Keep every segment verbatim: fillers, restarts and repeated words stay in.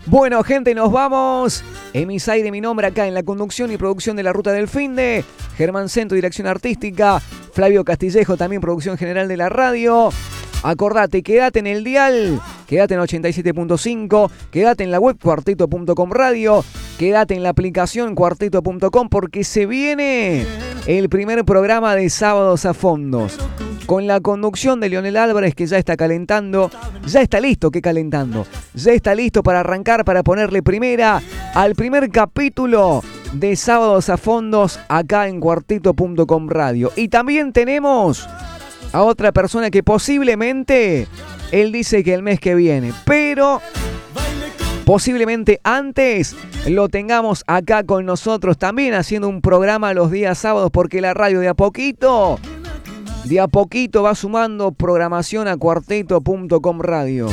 Bueno, gente, nos vamos. Emisai de mi nombre acá en la conducción y producción de La Ruta del Finde. Germán Cento, dirección artística. Flavio Castillejo, también producción general de la radio. Acordate, quédate en el dial, quédate en ochenta y siete punto cinco, quédate en la web cuarteto punto com radio, quédate en la aplicación cuarteto punto com porque se viene el primer programa de Sábados a Fondos. Con la conducción de Leonel Álvarez, que ya está calentando, ya está listo, que calentando, ya está listo para arrancar, para ponerle primera al primer capítulo de Sábados a Fondos acá en cuarteto punto com radio. Y también tenemos a otra persona que posiblemente, él dice que el mes que viene, pero posiblemente antes lo tengamos acá con nosotros también haciendo un programa los días sábados, porque la radio de a poquito, de a poquito va sumando programación a cuarteto punto com radio.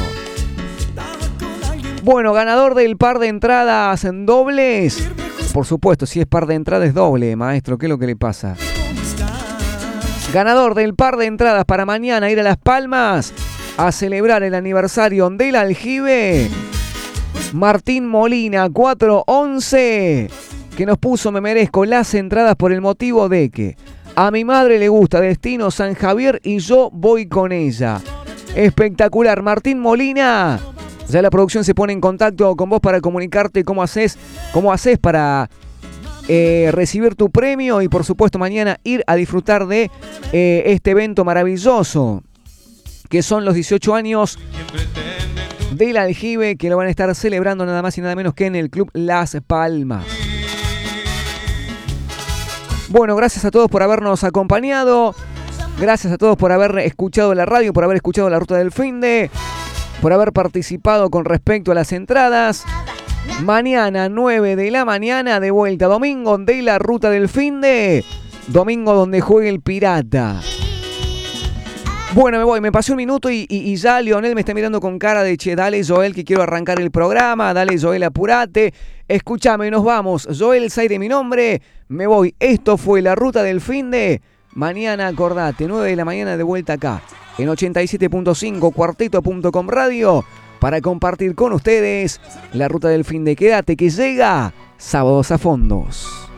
Bueno, ganador del par de entradas en dobles. Por supuesto, si es par de entradas es doble, maestro, ¿qué es lo que le pasa? Ganador del par de entradas para mañana ir a Las Palmas a celebrar el aniversario del Aljibe. Martín Molina, cuatro once, que nos puso me merezco las entradas por el motivo de que a mi madre le gusta Destino San Javier y yo voy con ella. Espectacular, Martín Molina. Ya la producción se pone en contacto con vos para comunicarte cómo haces, cómo haces para eh, recibir tu premio y por supuesto mañana ir a disfrutar de eh, este evento maravilloso que son los dieciocho años del Aljibe, que lo van a estar celebrando nada más y nada menos que en el Club Las Palmas. Bueno, gracias a todos por habernos acompañado. Gracias a todos por haber escuchado la radio, por haber escuchado La Ruta del Finde, por haber participado con respecto a las entradas. Mañana, nueve de la mañana, de vuelta. Domingo de La Ruta del Finde. Domingo donde juegue el Pirata. Bueno, me voy, me pasé un minuto y, y, y ya Leonel me está mirando con cara de che, dale Joel que quiero arrancar el programa, dale Joel apurate, escúchame, nos vamos, Joel Zaire mi nombre, me voy, esto fue La Ruta del Finde, mañana acordate, nueve de la mañana de vuelta acá, en ochenta y siete punto cinco, cuarteto punto com radio, para compartir con ustedes La Ruta del Finde, quédate que llega Sábados a Fondos.